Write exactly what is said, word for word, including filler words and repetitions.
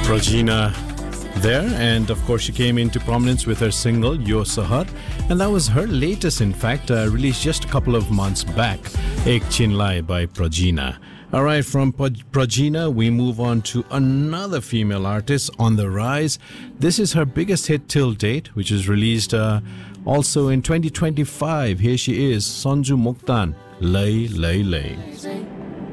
Progina there, and of course she came into prominence with her single Yo Sahar, and that was her latest, in fact, uh, released just a couple of months back, Ek Chinlai by Progina. Alright, from Progina we move on to another female artist on the rise. This is her biggest hit till date, which was released uh, also in twenty twenty-five. Here she is, Sonju Moktan, Lay Lay Lay.